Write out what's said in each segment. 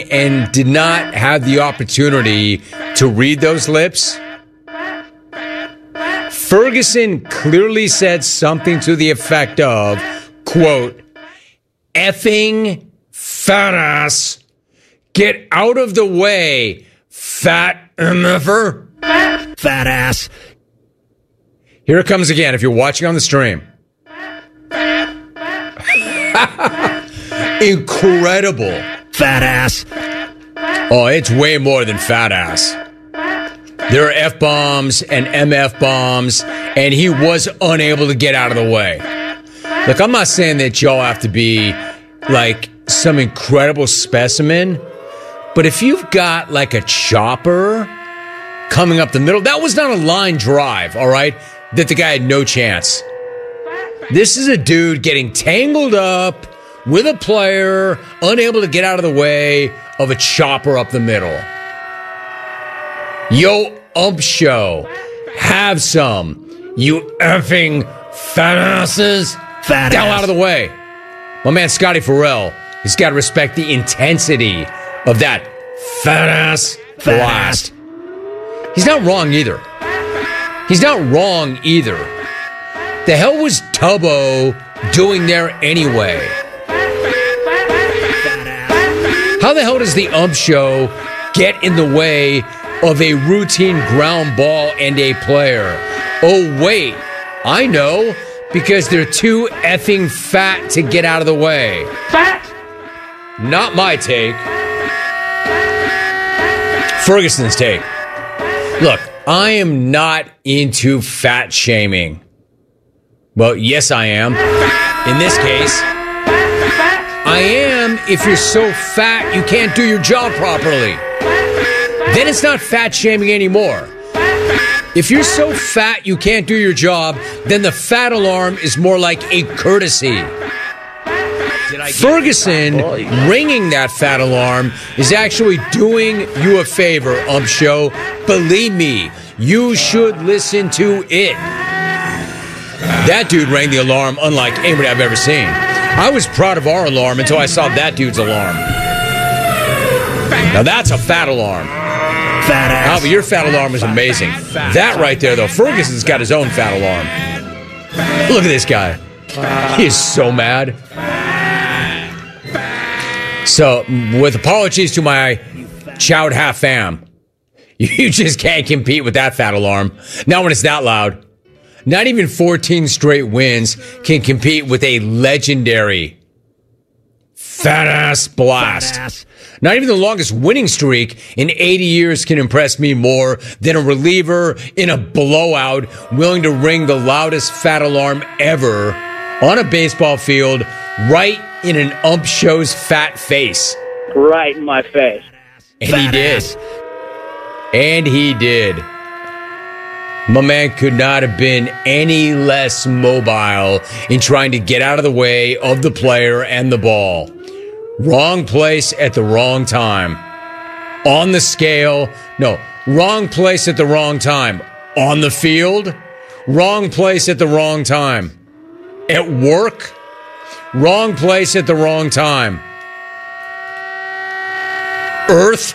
and did not have the opportunity to read those lips, Ferguson clearly said something to the effect of, quote, effing fat ass, get out of the way, fat MFer. Fat ass. Here it comes again if you're watching on the stream. Incredible. Fat ass. Oh, it's way more than fat ass. There are F-bombs and MF bombs, and he was unable to get out of the way. Look, I'm not saying that y'all have to be like some incredible specimen, but if you've got like a chopper coming up the middle, that was not a line drive, all right, that the guy had no chance. This is a dude getting tangled up with a player, unable to get out of the way of a chopper up the middle. Yo, ump show, have some. You effing fat asses. Fat Down ass. out of the way. My man Scotty Farrell, he's got to respect the intensity of that fat ass blast. He's not wrong either. He's not wrong either. The hell was Tubbo doing there anyway? How the hell does the ump show get in the way of a routine ground ball and a player? Oh, wait. I know. Because they're too effing fat to get out of the way. Fat! Not my take. Ferguson's take. Look, I am not into fat shaming. Well, yes, I am. In this case, I am if you're so fat you can't do your job properly. Then it's not fat shaming anymore. If you're so fat you can't do your job, then the fat alarm is more like a courtesy. Ferguson ringing that fat alarm is actually doing you a favor, ump show. Believe me, you should listen to it. That dude rang the alarm unlike anybody I've ever seen. I was proud of our alarm until I saw that dude's alarm. Now that's a fat alarm. Fat ass. Albie, your fat alarm was amazing. That right there, though, Ferguson's got his own fat alarm. Look at this guy. He is so mad. So, with apologies to my Chowd Half fam, you just can't compete with that fat alarm. Not when it's that loud. Not even 14 straight wins can compete with a legendary fat ass blast. Fat ass. Not even the longest winning streak in 80 years can impress me more than a reliever in a blowout willing to ring the loudest fat alarm ever on a baseball field right in an ump show's fat face. Right in my face. And he did. And he did. My man could not have been any less mobile in trying to get out of the way of the player and the ball. Wrong place at the wrong time. On the scale. No, wrong place at the wrong time. On the field. Wrong place at the wrong time. At work. Wrong place at the wrong time. Earth.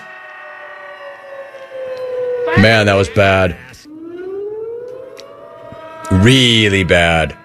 Man, that was bad. Really bad.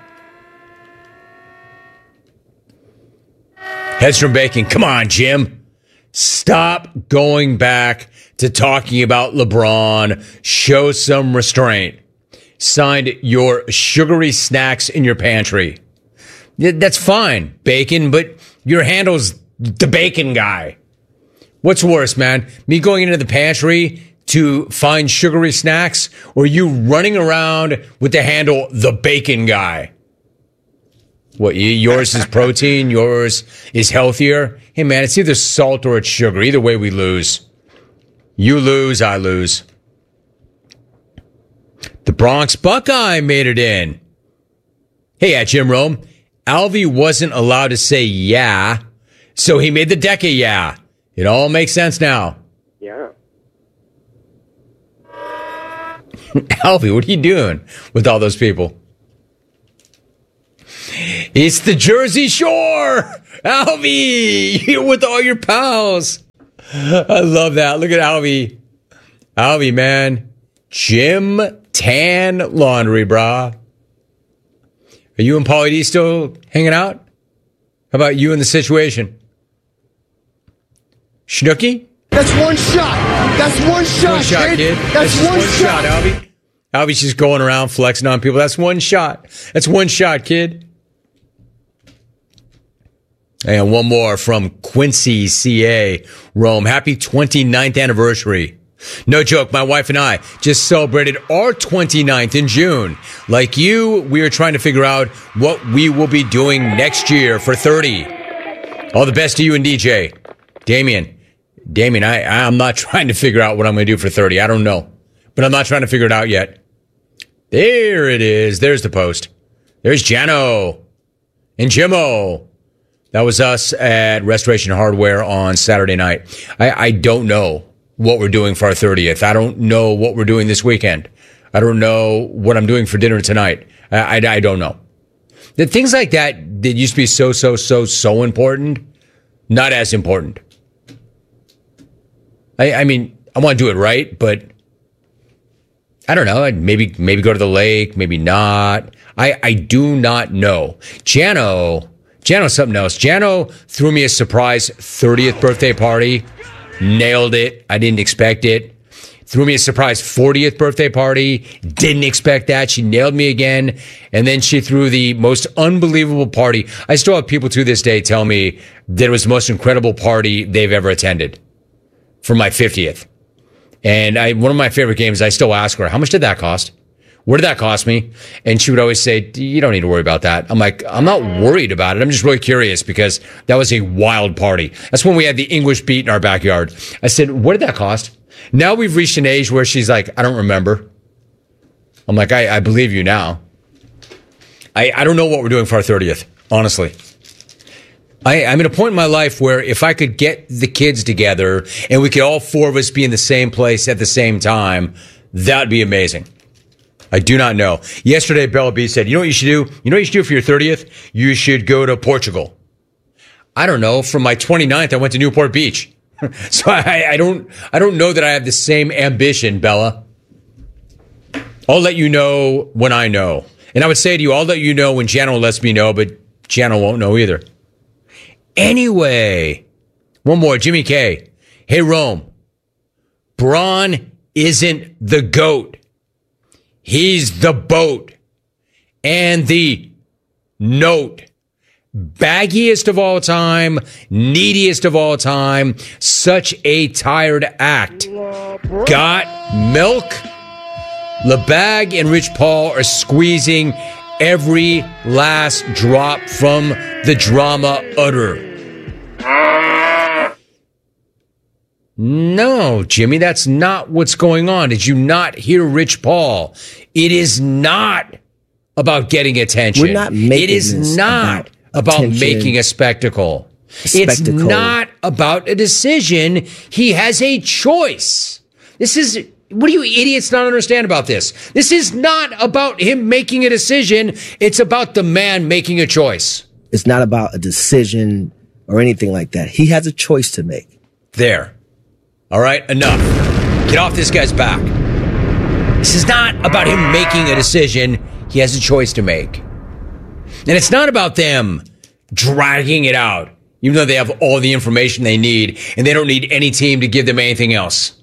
Headstrom Bacon, come on, Jim. Stop going back to talking about LeBron. Show some restraint. Signed your sugary snacks in your pantry. That's fine, Bacon, but your handle's the Bacon guy. What's worse, man? Me going into the pantry to find sugary snacks, or you running around with the handle the Bacon guy? What, yours is protein, yours is healthier? Hey, man, it's either salt or it's sugar. Either way, we lose. You lose, I lose. The Bronx Buckeye made it in. Hey, at Jim Rome, Alvy wasn't allowed to say yeah, so he made the deck a yeah. It all makes sense now. Yeah. Alvy, what are you doing with all those people? It's the Jersey Shore! Alvy! You're with all your pals. I love that. Look at Alvy. Alvy, man. Jim Tan Laundry, brah. Are you and Pauly D still hanging out? How about you in the situation? Schnooky? That's one shot. That's one shot, One shot, kid. That's just one shot. Alvy. Alvy's just going around flexing on people. That's one shot. That's one shot, kid. And one more from Quincy, CA, Rome. Happy 29th anniversary. No joke, my wife and I just celebrated our 29th in June. Like you, we are trying to figure out what we will be doing next year for 30. All the best to you and DJ. Damien, I'm not trying to figure out what I'm going to do for 30. I don't know. But I'm not trying to figure it out yet. There it is. There's the post. There's Jano and Jimmo. That was us at Restoration Hardware on Saturday night. I don't know what we're doing for our 30th. I don't know what we're doing this weekend. I don't know what I'm doing for dinner tonight. I don't know. The things like that used to be so important, not as important. I mean, I want to do it right, but I don't know. I'd maybe go to the lake, maybe not. I do not know. Jano's something else. Jano threw me a surprise 30th birthday party. Nailed it. I didn't expect it. Threw me a surprise 40th birthday party. Didn't expect that. She nailed me again. And then she threw the most unbelievable party. I still have people to this day tell me that it was the most incredible party they've ever attended for my 50th. And one of my favorite games, I still ask her, how much did that cost? What did that cost me? And she would always say, you don't need to worry about that. I'm like, I'm not worried about it. I'm just really curious because that was a wild party. That's when we had the English beat in our backyard. I said, what did that cost? Now we've reached an age where she's like, I don't remember. I'm like, I believe you now. I don't know what we're doing for our 30th, honestly. I'm at a point in my life where if I could get the kids together and we could all four of us be in the same place at the same time, that'd be amazing. I do not know. Yesterday, Bella B said, you know what you should do? You know what you should do for your 30th? You should go to Portugal. I don't know. For my 29th, I went to Newport Beach. So I don't know that I have the same ambition, Bella. I'll let you know when I know. And I would say to you, I'll let you know when Jano lets me know, but Jano won't know either. Anyway, one more. Jimmy K. Hey, Rome. Braun isn't the GOAT. He's the boat. And the note. Baggiest of all time, neediest of all time, such a tired act. Got milk? LeBag and Rich Paul are squeezing every last drop from the drama udder. No, Jimmy, that's not what's going on. Did you not hear Rich Paul? It is not about getting attention. We're not making it is not about making a spectacle. It's not about a decision. He has a choice. This is, what do you idiots not understand about this? This is not about him making a decision. It's about the man making a choice. It's not about a decision or anything like that. He has a choice to make. There. All right, enough. Get off this guy's back. This is not about him making a decision. He has a choice to make. And it's not about them dragging it out, even though they have all the information they need and they don't need any team to give them anything else.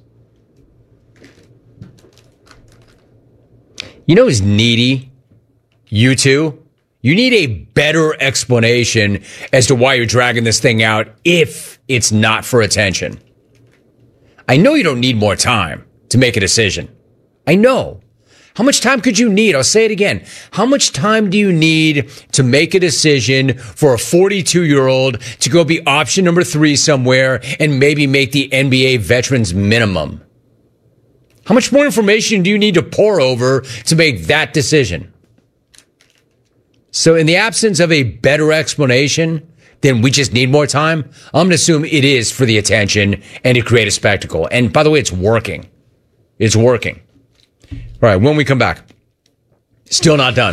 You know who's needy? You two. You need a better explanation as to why you're dragging this thing out if it's not for attention. I know you don't need more time to make a decision. I know. How much time could you need? I'll say it again. How much time do you need to make a decision for a 42-year-old to go be option number 3 somewhere and maybe make the NBA veterans minimum? How much more information do you need to pour over to make that decision? So in the absence of a better explanation, then we just need more time. I'm going to assume it is for the attention and to create a spectacle. And by the way, it's working. It's working. All right, when we come back, still not done.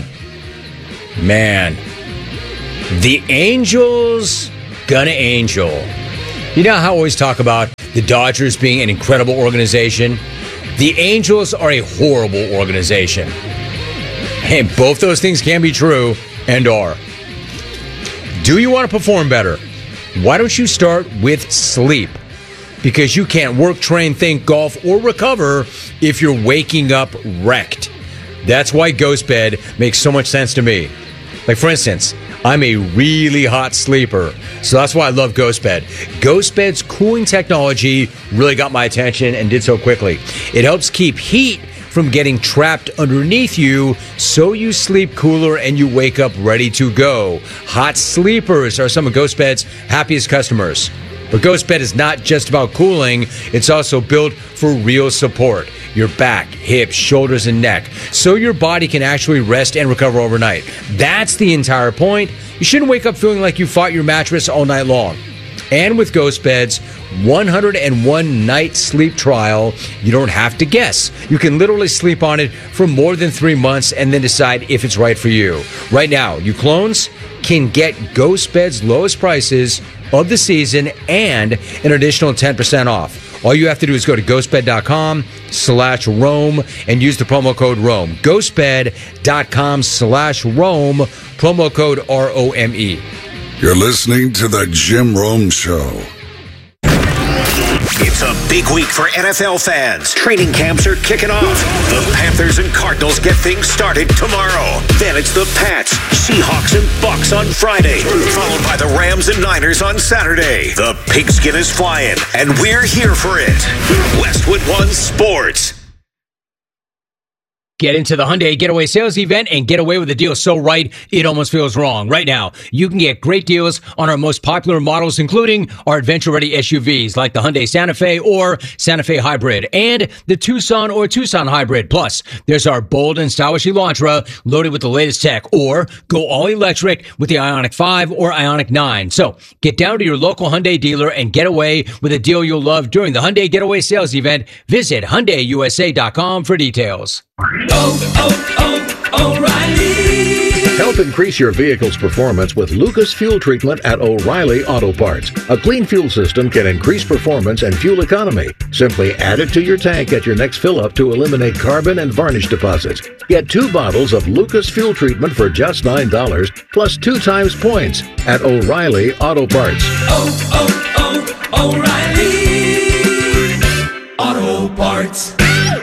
Man, the Angels gonna angel. You know how I always talk about the Dodgers being an incredible organization? The Angels are a horrible organization. And both those things can be true and are. Do you want to perform better? Why don't you start with sleep? Because you can't work, train, think, golf, or recover if you're waking up wrecked. That's why Ghost Bed makes so much sense to me. Like, for instance, I'm a really hot sleeper, so that's why I love Ghost Bed. Ghost Bed's cooling technology really got my attention and did so quickly. It helps keep heat from getting trapped underneath you, so you sleep cooler and you wake up ready to go. Hot sleepers are some of Ghost Bed's happiest customers. But Ghost Bed is not just about cooling, it's also built for real support. Your back, hips, shoulders, and neck, so your body can actually rest and recover overnight. That's the entire point. You shouldn't wake up feeling like you fought your mattress all night long. And with Ghost Bed's 101 night sleep trial, you don't have to guess. You can literally sleep on it for more than 3 months and then decide if it's right for you. Right now, you clones can get Ghost Bed's lowest prices of the season and an additional 10% off. All you have to do is go to ghostbed.com/Rome and use the promo code Rome. Ghostbed.com/Rome, promo code ROME. You're listening to The Jim Rome Show. It's a big week for NFL fans. Training camps are kicking off. The Panthers and Cardinals get things started tomorrow. Then it's the Pats, Seahawks, and Bucks on Friday, followed by the Rams and Niners on Saturday. The pigskin is flying, and we're here for it. Westwood One Sports. Get into the Hyundai Getaway Sales Event and get away with a deal so right, it almost feels wrong. Right now, you can get great deals on our most popular models, including our adventure-ready SUVs like the Hyundai Santa Fe or Santa Fe Hybrid and the Tucson or Tucson Hybrid. Plus, there's our bold and stylish Elantra loaded with the latest tech, or go all-electric with the Ioniq 5 or Ioniq 9. So, get down to your local Hyundai dealer and get away with a deal you'll love during the Hyundai Getaway Sales Event. Visit HyundaiUSA.com for details. O'Reilly. Help increase your vehicle's performance with Lucas Fuel Treatment at O'Reilly Auto Parts. A clean fuel system can increase performance and fuel economy. Simply add it to your tank at your next fill-up to eliminate carbon and varnish deposits. Get 2 bottles of Lucas Fuel Treatment for just $9, plus 2 times points at O'Reilly Auto Parts. O'Reilly Auto Parts.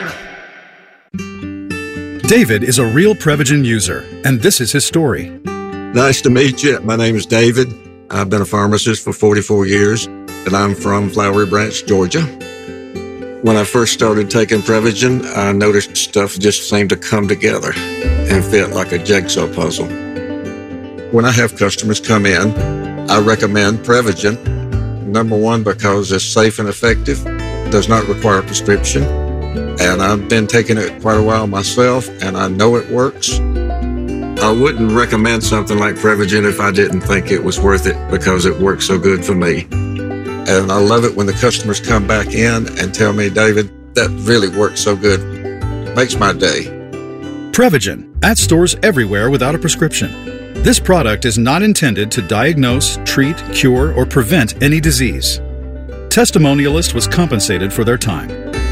David is a real Prevagen user, and this is his story. Nice to meet you. My name is David. I've been a pharmacist for 44 years, and I'm from Flowery Branch, Georgia. When I first started taking Prevagen, I noticed stuff just seemed to come together and fit like a jigsaw puzzle. When I have customers come in, I recommend Prevagen. Number one, because it's safe and effective, does not require a prescription. And I've been taking it quite a while myself, and I know it works. I wouldn't recommend something like Prevagen if I didn't think it was worth it, because it works so good for me. And I love it when the customers come back in and tell me, David, that really works so good. Makes my day. Prevagen, at stores everywhere without a prescription. This product is not intended to diagnose, treat, cure, or prevent any disease. Testimonialist was compensated for their time.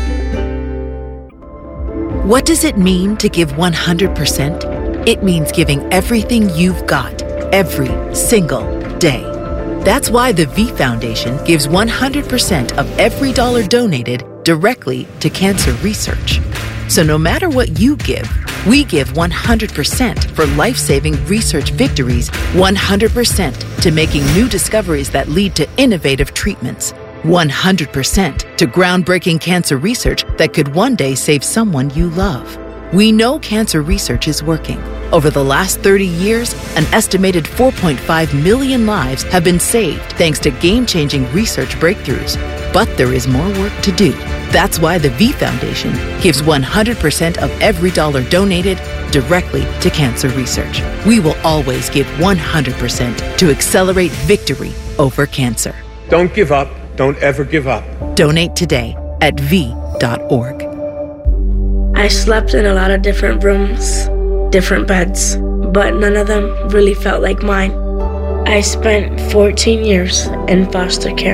What does it mean to give 100%? It means giving everything you've got, every single day. That's why the V Foundation gives 100% of every dollar donated directly to cancer research. So no matter what you give, we give 100% for life-saving research victories, 100% to making new discoveries that lead to innovative treatments, 100% to groundbreaking cancer research that could one day save someone you love. We know cancer research is working. Over the last 30 years, an estimated 4.5 million lives have been saved thanks to game-changing research breakthroughs. But there is more work to do. That's why the V Foundation gives 100% of every dollar donated directly to cancer research. We will always give 100% to accelerate victory over cancer. Don't give up. Don't ever give up. Donate today at v.org. I slept in a lot of different rooms, different beds, but none of them really felt like mine. I spent 14 years in foster care.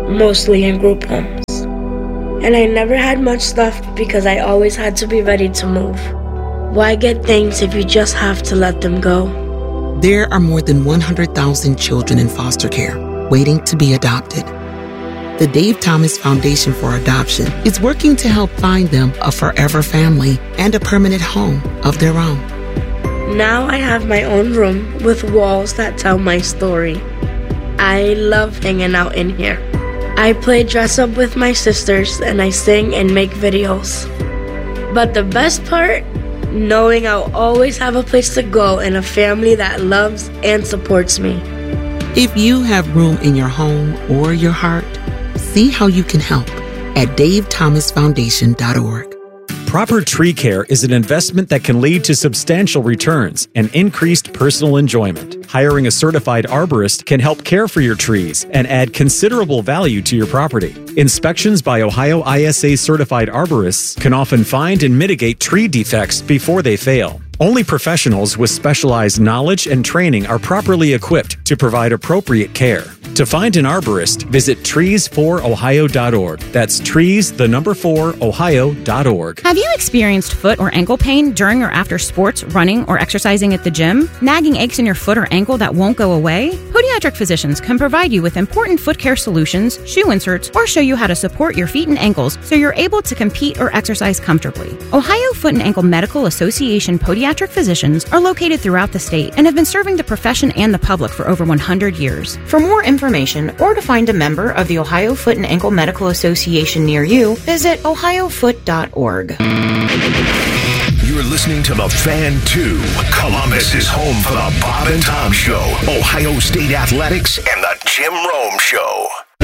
mostly in group homes. And I never had much left because I always had to be ready to move. Why get things if you just have to let them go? There are more than 100,000 children in foster care waiting to be adopted. The Dave Thomas Foundation for Adoption is working to help find them a forever family and a permanent home of their own. Now I have my own room with walls that tell my story. I love hanging out in here. I play dress up with my sisters and I sing and make videos. But the best part? Knowing I'll always have a place to go and a family that loves and supports me. If you have room in your home or your heart, see how you can help at davethomasfoundation.org. Proper tree care is an investment that can lead to substantial returns and increased personal enjoyment. Hiring a certified arborist can help care for your trees and add considerable value to your property. Inspections by Ohio ISA certified arborists can often find and mitigate tree defects before they fail. Only professionals with specialized knowledge and training are properly equipped to provide appropriate care. To find an arborist, visit trees4ohio.org. That's trees4ohio.org. Have you experienced foot or ankle pain during or after sports, running, or exercising at the gym? Nagging aches in your foot or ankle that won't go away? Podiatric physicians can provide you with important foot care solutions, shoe inserts, or show you how to support your feet and ankles so you're able to compete or exercise comfortably. Ohio Foot and Ankle Medical Association podiatric physicians are located throughout the state and have been serving the profession and the public for over 100 years. For more information or to find a member of the Ohio Foot and Ankle Medical Association near you, visit ohiofoot.org. You're listening to The Fan 2. Columbus is home for the Bob and Tom Show, Ohio State Athletics, and the Jim Rome Show.